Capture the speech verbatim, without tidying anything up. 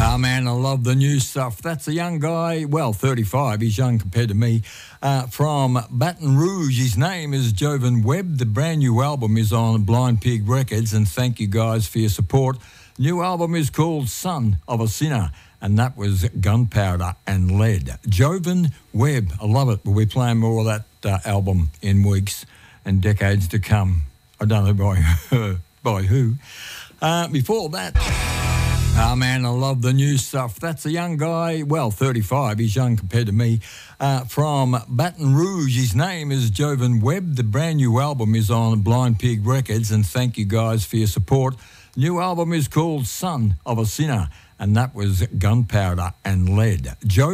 Oh, man, I love the new stuff. That's a young guy, well, thirty-five. He's young compared to me. Uh, from Baton Rouge. His name is Jovan Webb. The brand new album is on Blind Pig Records, and thank you guys for your support. New album is called Son of a Sinner, and that was Gunpowder and Lead. Jovan Webb, I love it. We'll be playing more of that uh, album in weeks and decades to come. I don't know by, by who. Uh, before that... Oh, man, I love the new stuff. That's a young guy, well, thirty-five. He's young compared to me. Uh, from Baton Rouge. His name is Jovan Webb. The brand new album is on Blind Pig Records, and thank you guys for your support. New album is called Son of a Sinner, and that was Gunpowder and Lead. Jovan